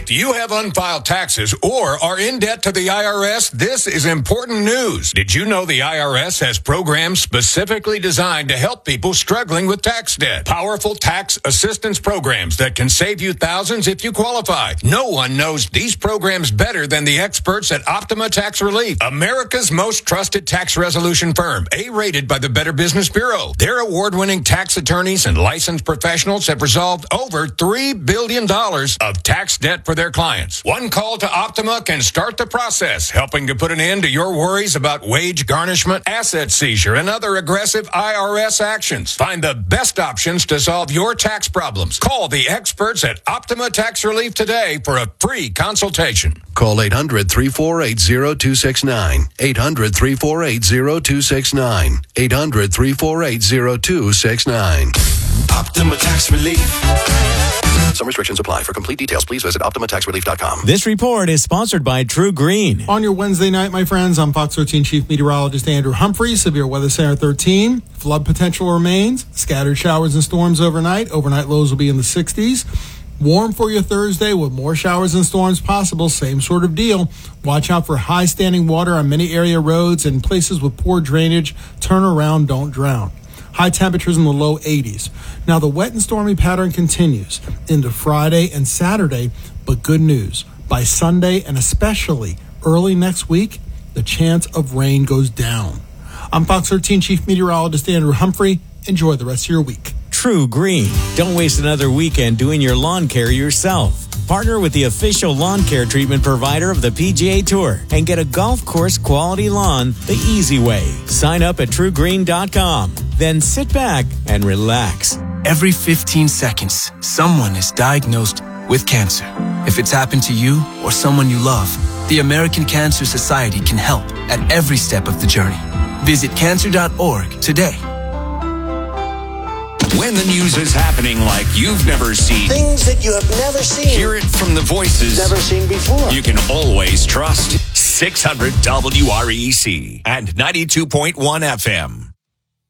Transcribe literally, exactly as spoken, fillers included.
If you have unfiled taxes or are in debt to the I R S, this is important news. Did you know the I R S has programs specifically designed to help people struggling with tax debt? Powerful tax assistance programs that can save you thousands if you qualify. No one knows these programs better than the experts at Optima Tax Relief, America's most trusted tax resolution firm, A-rated by the Better Business Bureau. Their award-winning tax attorneys and licensed professionals have resolved over three billion dollars of tax debt for their clients. One call to Optima can start the process, helping to put an end to your worries about wage garnishment, asset seizure, and other aggressive I R S actions. Find the best options to solve your tax problems. Call the experts at Optima Tax Relief today for a free consultation. Call eight hundred, three four eight, zero two six nine. eight hundred, three four eight, zero two six nine. eight hundred, three four eight, zero two six nine. Optima Tax Relief. Some restrictions apply. For complete details, please visit optima tax relief dot com. This report is sponsored by True Green. On your Wednesday night, my friends, I'm Fox thirteen Chief Meteorologist Andrew Humphrey. Severe Weather Center thirteen. Flood potential remains. Scattered showers and storms overnight. Overnight lows will be in the sixties. Warm for your Thursday with more showers and storms possible. Same sort of deal. Watch out for high standing water on many area roads and places with poor drainage. Turn around, don't drown. High temperatures in the low eighties. Now, the wet and stormy pattern continues into Friday and Saturday, but good news. By Sunday and especially early next week, the chance of rain goes down. I'm Fox thirteen Chief Meteorologist Andrew Humphrey. Enjoy the rest of your week. True Green. Don't waste another weekend doing your lawn care yourself. Partner with the official lawn care treatment provider of the P G A Tour and get a golf course quality lawn the easy way. Sign up at true green dot com. Then sit back and relax. Every fifteen seconds, someone is diagnosed with cancer. If it's happened to you or someone you love, the American Cancer Society can help at every step of the journey. Visit cancer dot org today. When the news is happening like you've never seen. Things that you have never seen. Hear it from the voices never seen before. You can always trust. six hundred W R E C and ninety-two point one F M.